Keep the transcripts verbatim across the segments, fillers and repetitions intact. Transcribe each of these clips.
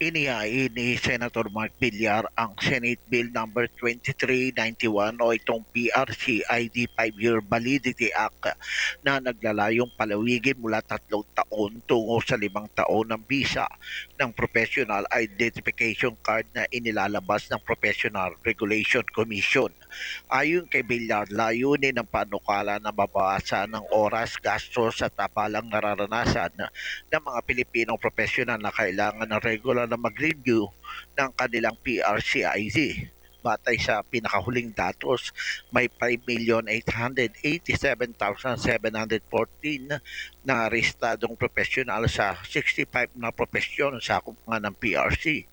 Inihain ni Senator Mark Villar ang Senate Bill number twenty-three ninety-one o itong P R C I D five-Year Validity Act na naglalayong palawigin mula tatlong taon tungo sa limang taon ng visa ng Professional Identification Card na inilalabas ng Professional Regulation Commission. Ayon kay Villar, layunin ng panukala na mabawasan ng oras, gastos at abalang nararanasan ng mga Pilipinong profesional na kailangan ng regular na mag-review ng kanilang P R C I D. Batay sa pinakahuling datos, may five million eight hundred eighty-seven thousand seven hundred fourteen na arestadong profesional sa sixty-five na profesyon sa kumpulan ng P R C.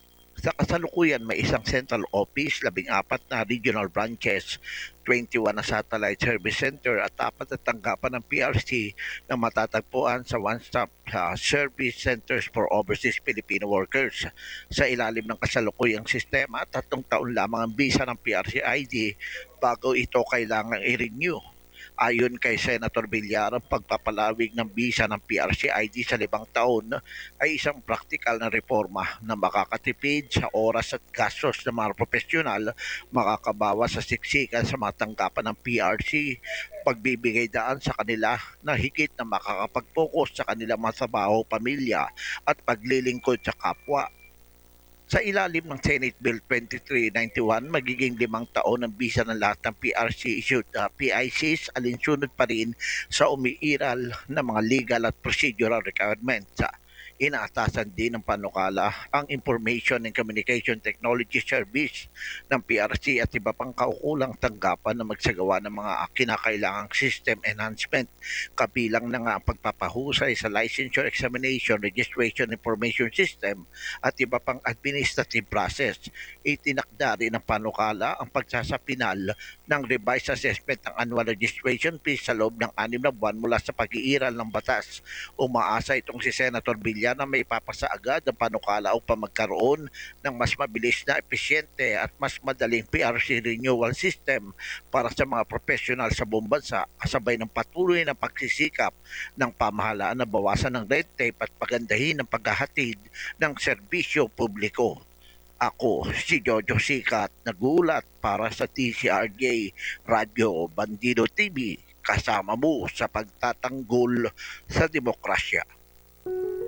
Sa kasalukuyan, may isang central office, labing apat na regional branches, twenty-one na satellite service center at apat na tanggapan ng P R C na matatagpuan sa one-stop uh, service centers for overseas Filipino workers. Sa ilalim ng kasalukuyang sistema, tatlong taon lamang ang visa ng P R C I D bago ito kailangang i-renew. Ayon kay Senator Villar, ang pagpapalawig ng bisa ng P R C I D sa limang taon ay isang praktikal na reforma na makakatipid sa oras at gastos ng mga profesional, makakabawas sa siksikan sa mga tanggapan ng P R C, pagbibigay daan sa kanila na higit na makakapag-focus sa kanilang mga trabaho, pamilya at paglilingkod sa kapwa. Sa ilalim ng Senate Bill twenty-three ninety-one, magiging limang taon ang bisa ng lahat ng P R C issued uh, P I Cs alinsunod pa rin sa umiiral na mga legal at procedural requirements. Inaatasan din ng panukala ang Information and Communication Technology Service ng P R C at iba pang kaukulang tanggapan na magsagawa ng mga kinakailangang system enhancement, kabilang na nga ang pagpapahusay sa licensure examination, registration information system at iba pang administrative process. Itinakda rin ng panukala ang pagsasapinal ng revised assessment ng annual registration fees sa loob ng anim na buwan mula sa pag-iiral ng batas. Umaasa itong si Senator Villar na may ipapasa agad ang panukala upang magkaroon ng mas mabilis na epesyente at mas madaling P R C renewal system para sa mga profesional sa buong bansa, kasabay ng patuloy na pagsisikap ng pamahalaan na bawasan ng red tape at pagandahin ang paghahatid ng serbisyo publiko. Ako si Jojo Sikat, nagulat para sa T C R J Radyo Bandido T V, kasama mo sa pagtatanggol sa demokrasya.